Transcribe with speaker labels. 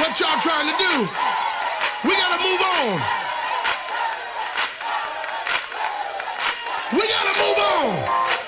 Speaker 1: What y'all trying to do? We gotta move on. We gotta move on.